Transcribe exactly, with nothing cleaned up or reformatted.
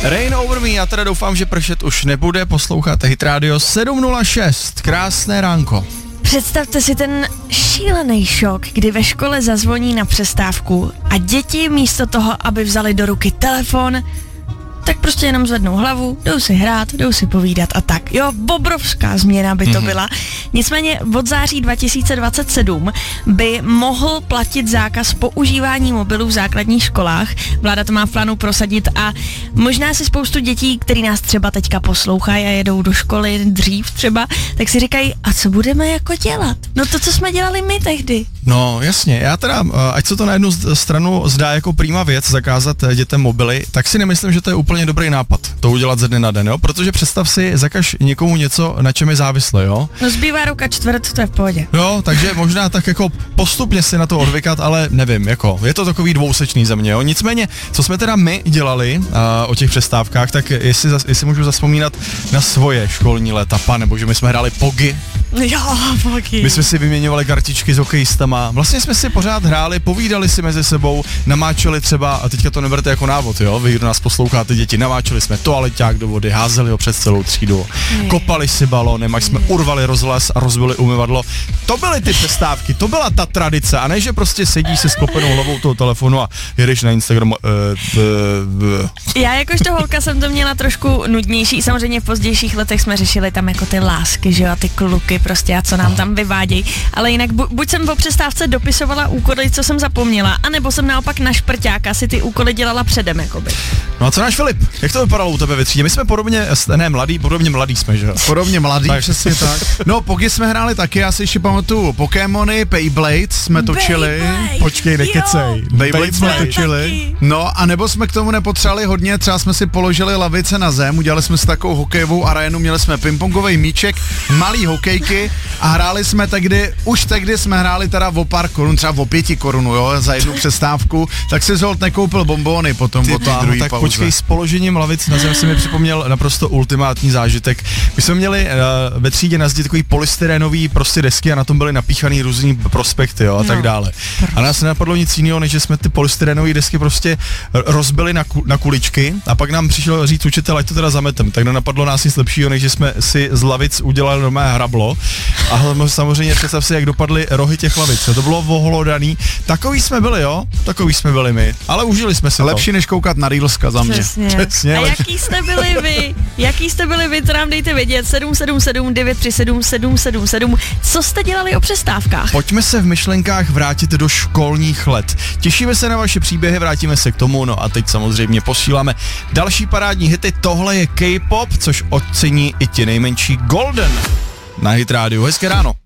Rain Over Me, já teda doufám, že pršet už nebude, posloucháte Hit Radio sedm nula šest, krásné ránko. Představte si ten šílený šok, kdy ve škole zazvoní na přestávku a děti místo toho, aby vzali do ruky telefon, tak prostě jenom zvednou hlavu, jdou si hrát, jdou si povídat a tak. Jo, obrovská změna by to mm-hmm. byla. Nicméně od září dva tisíce dvacet sedm by mohl platit zákaz používání mobilů v základních školách. Vláda to má v plánu prosadit a možná si spoustu dětí, který nás třeba teďka poslouchají a jedou do školy dřív třeba, tak si říkají, a co budeme jako dělat? No to, co jsme dělali my tehdy. No jasně, já teda, ať se to na jednu stranu zdá jako prima věc zakázat dětem mobily, tak si nemyslím, že to je úplně dobrý nápad to udělat ze dne na den, jo? Protože představ si, zakaž někomu něco, na čem je závislý, jo? No zbývá ruka čtvrt, to je v pohodě. Jo, takže možná tak jako postupně si na to odvykat, ale nevím, jako, je to takový dvousečný za mě, jo? Nicméně, co jsme teda my dělali uh, o těch přestávkách, tak jestli, jestli můžu zaspomínat na svoje školní léta, nebo že my jsme hráli pogy. Jo, pogy. My jsme si vyměňovali kartičky s hokejistama, vlastně jsme si pořád hráli, povídali si mezi sebou, namáčeli třeba, a teďka to neberte jako návod, jo, vy, kdo nás posloucháte, děti, namáčeli jsme toaleťák do vody, házeli ho přes celou třídu, je. kopali si balónem, až jsme urvali rozhlas a rozbili umyvadlo. To byly ty přestávky, to byla ta tradice, a ne, že prostě sedíš se sklopenou hlavou toho telefonu a jedeš na Instagramu. Uh, uh, uh. Já jakožto holka jsem to měla trošku nudnější, samozřejmě v pozdějších letech jsme řešili tam jako ty lásky, že jo, a ty kluky prostě a co nám tam vyvádějí, ale jinak bu- buď jsem po přestávce dopisovala úkoly, co jsem zapomněla, anebo jsem naopak na šprťáka si ty úkoly dělala předem, jakoby. No a co náš Filip? Jak to vypadalo u tebe ve třídě? My jsme podobně, ne mladý, podobně mladý jsme, že jo? Podobně mladý, tak. Přesně tak. No, poky jsme hráli taky, já si ještě pamatuju Pokémony, Beyblade jsme točili. Beyblade. Počkej, nekecej. Beyblade jsme Beyblade. točili. No, a nebo jsme k tomu nepotřebovali hodně, třeba jsme si položili lavice na zem, udělali jsme si takovou hokejovou arénu, měli jsme pingpongový míček, malý hokejky a hráli jsme tehdy, už tehdy jsme hráli teda o pár korun, třeba o pěti korunu, jo, za jednu přestávku, tak si zholt nekoupil bonbony potom o té druhé tak pauze. Počkej, s položením lavic na zem si mi připomněl naprosto ultimátní zážitek. My jsme měli uh, ve třídě na zdi takový polystyrenový prostě desky a na tom byly napíchaný různý prospekty, jo, a tak dále. A nás nenapadlo nic jiného, než že jsme ty polystyrenové desky prostě rozbili na, ku, na kuličky a pak nám přišel říct učitel, ať to teda zametem. Tak nenapadlo nás nic lepšího, než že jsme si z lavic udělali normálně hrablo. A samozřejmě představ si, jak dopadly rohy těch lavic. To bylo vohlodaný. Takový jsme byli, jo? Takový jsme byli my. Ale užili jsme se to. Lepší než koukat na Reelska za mě. Přesně. Přesně. A jaký jste byli vy? Jaký jste byli vy? To nám dejte vědět. sedm sedm sedm devět tři sedm sedm sedm sedm. Co jste dělali o přestávkách? Pojďme se v myšlenkách vrátit do školních let. Těšíme se na vaše příběhy, vrátíme se k tomu, no a teď samozřejmě posíláme další parádní hity. Tohle je K-pop, což ocení i ti nejmenší Golden na Hit Radio. Hezké ráno.